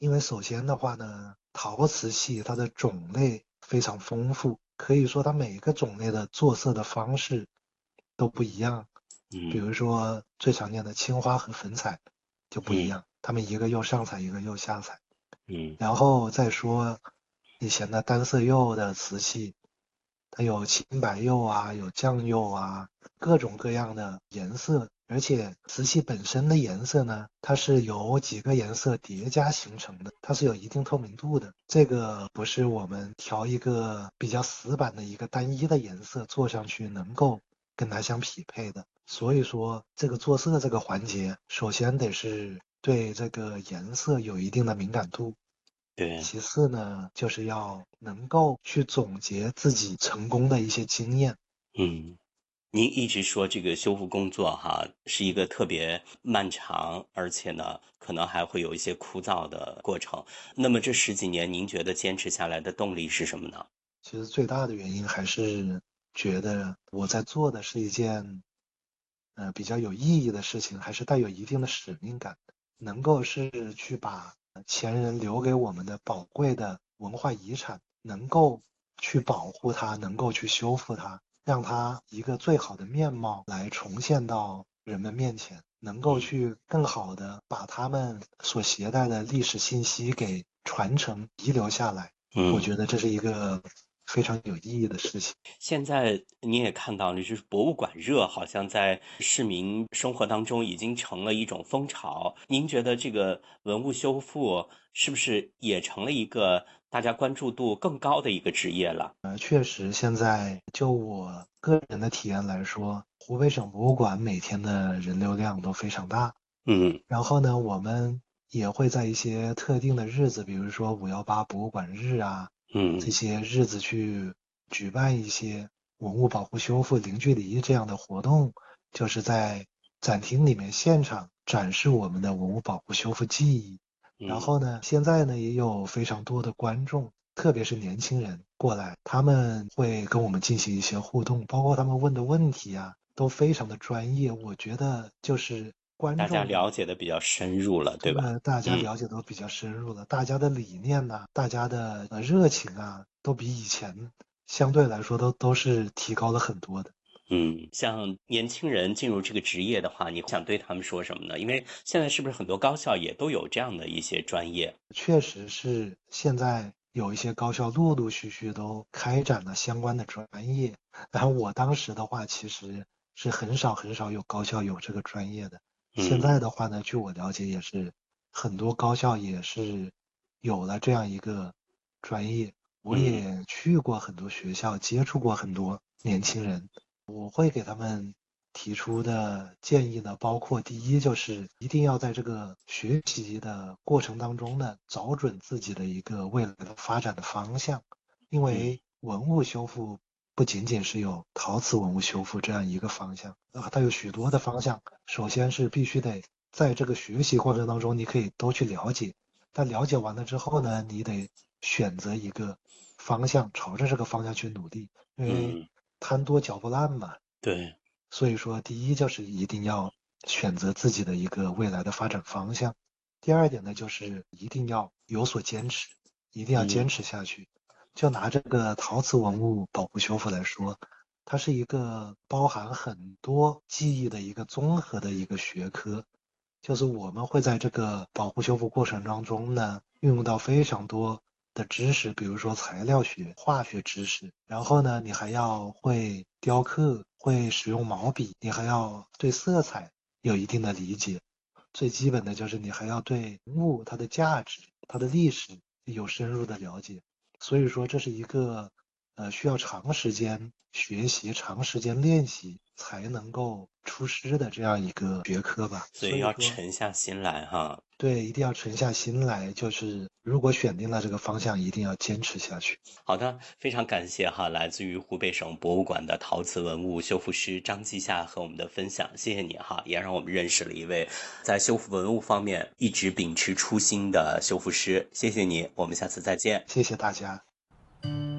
因为首先的话呢，陶瓷系它的种类非常丰富，可以说它每一个种类的做色的方式都不一样。比嗯如说最常见的青花和粉彩就不一嗯样，它们一个釉上彩，一个釉下彩。 嗯然后再说以前的单色釉的瓷器，它有青白釉啊，有酱釉啊，各种各样的颜色，而且瓷器本身的颜色呢，它是由几个颜色叠加形成的，它是有一定透明度的。这个不是我们调一个比较死板的一个单一的颜色做上去能够跟它相匹配的。所以说，这个做色这个环节，首先得是对这个颜色有一定的敏感度， 对。 其次呢，就是要能够去总结自己成功的一些经验。 嗯。您一直说这个修复工作哈，是一个特别漫长，而且呢，可能还会有一些枯燥的过程。那么这十几年，您觉得坚持下来的动力是什么呢？ 其实最大的原因还是觉得我在做的是一件比较有意义的事情，还是带有一定的使命感的，能够是去把前人留给我们的宝贵的文化遗产，能够去保护它，能够去修复它，让它一个最好的面貌来重现到人们面前，能够嗯去更好的把他们所携带的历史信息给传承遗留下来。我嗯。 觉得这是一个非常有意义的事情。 现在你也看到了，就是博物馆热，好像在市民生活当中已经成了一种风潮。您觉得这个文物修复是不是也成了一个大家关注度更高的一个职业了？ 确实，现在就我个人的体验来说，湖北省博物馆每天的人流量都非常大。 嗯然后呢，我们也会在一些特定的日子，比如说518博物馆日啊，这嗯些日子去举办一些文物保护修复零距离这样的活动，就是在展厅里面现场展示我们的文物保护修复技艺。然嗯。 后呢，现在呢也有非常多的观众，特别是年轻人过来，他们会跟我们进行一些互动，包括他们问的问题啊，都非常的专业。我觉得就是观大家众们了解的比较深入了，对吧？ 大家嗯了解都比较深入了，大家的理念呐、大家的热情啊，都比以前相对来说都是提高了很多的。 嗯。像年轻人进入这个职业的话，你想对他们说什么呢？因为现在是不是很多高校也都有这样的一些专业？ 确实是现在有一些高校陆陆续续都开展了相关的专业，然后我当时的话，其实是很少有高校有这个专业的。现嗯在的话呢，据我了解，也是很多高校也是有了这样一个专业。我嗯也去过很多学校，接触过很多年轻人，我会给他们提出的建议呢，包括第一就是一定要在这个学习的过程当中呢，找准自己的一个未来的发展的方向，因嗯为文物修复不仅仅是有陶瓷文物修复这样一个方向，它有许多的方向。首先是必须得在这个学习过程当中，你可以都去了解，但了解完了之后呢，你得选择一个方向，朝着这个方向去努力，因为嗯。 贪多嚼不烂嘛。 对。 所以说，第一就是一定要选择自己的一个未来的发展方向。第二点呢，就是一定要有所坚持，一定要坚嗯持下去。就拿这个陶瓷文物保护修复来说，它是一个包含很多技艺的一个综合的一个学科。就是我们会在这个保护修复过程当中呢，运用到非常多的知识，比如说材料学、化学知识，然后呢，你还要会雕刻，会使用毛笔，你还要对色彩有一定的理解。最基本的就是你还要对物它的价值、它的历史有深入的了解。所以说，这是一个需要长时间学习、长时间练习才能够出师的这样一个学科吧。 所以要所以说， 沉下心来哈。 对，一定要沉下心来，就是如果选定了这个方向，一定要坚持下去。 好的，非常感谢哈，来自于湖北省博物馆的陶瓷文物修复师张继夏和我们的分享，谢谢你哈，也让我们认识了一位在修复文物方面一直秉持初心的修复师，谢谢你，我们下次再见。 谢谢大家。